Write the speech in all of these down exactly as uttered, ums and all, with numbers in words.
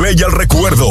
play al recuerdo,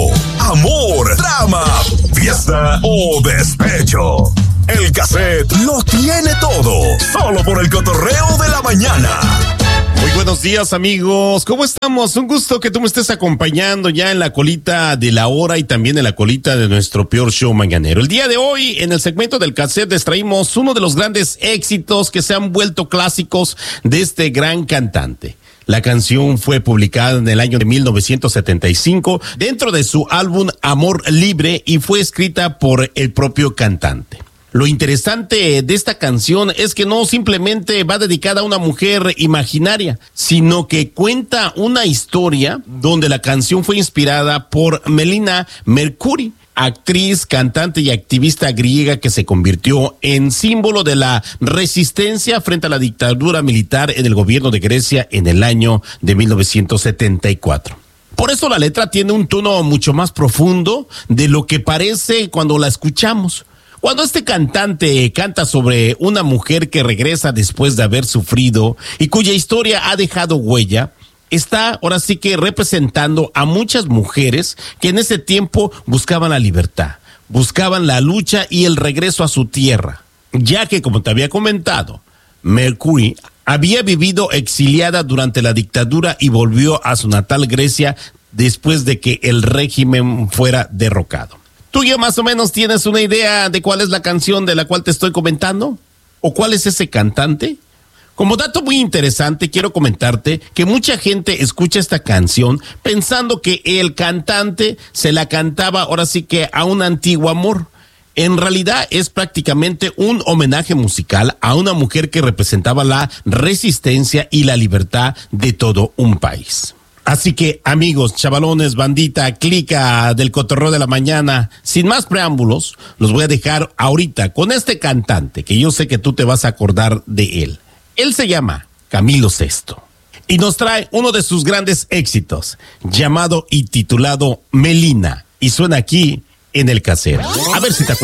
amor, drama, fiesta o despecho. El cassette lo tiene todo, solo por el cotorreo de la mañana. Muy buenos días, amigos. ¿Cómo estamos? Un gusto que tú me estés acompañando ya en la colita de la hora y también en la colita de nuestro peor show mañanero. El día de hoy, en el segmento del cassette, les traímos uno de los grandes éxitos que se han vuelto clásicos de este gran cantante. La canción fue publicada en el año de mil novecientos setenta y cinco dentro de su álbum Amor Libre y fue escrita por el propio cantante. Lo interesante de esta canción es que no simplemente va dedicada a una mujer imaginaria, sino que cuenta una historia donde la canción fue inspirada por Melina Mercouri, actriz, cantante y activista griega que se convirtió en símbolo de la resistencia frente a la dictadura militar en el gobierno de Grecia en el año de mil novecientos setenta y cuatro. Por eso la letra tiene un tono mucho más profundo de lo que parece cuando la escuchamos. Cuando este cantante canta sobre una mujer que regresa después de haber sufrido y cuya historia ha dejado huella, está ahora sí que representando a muchas mujeres que en ese tiempo buscaban la libertad, buscaban la lucha y el regreso a su tierra, ya que, como te había comentado, Mercouri había vivido exiliada durante la dictadura y volvió a su natal Grecia después de que el régimen fuera derrocado. ¿Tú ya más o menos tienes una idea de cuál es la canción de la cual te estoy comentando? ¿O cuál es ese cantante? Como dato muy interesante, quiero comentarte que mucha gente escucha esta canción pensando que el cantante se la cantaba ahora sí que a un antiguo amor. En realidad es prácticamente un homenaje musical a una mujer que representaba la resistencia y la libertad de todo un país. Así que, amigos, chavalones, bandita, clica del cotorreo de la mañana, sin más preámbulos, los voy a dejar ahorita con este cantante, que yo sé que tú te vas a acordar de él. Él se llama Camilo Sesto y nos trae uno de sus grandes éxitos, llamado y titulado Melina, y suena aquí en el cassette. A ver si te acuerdas.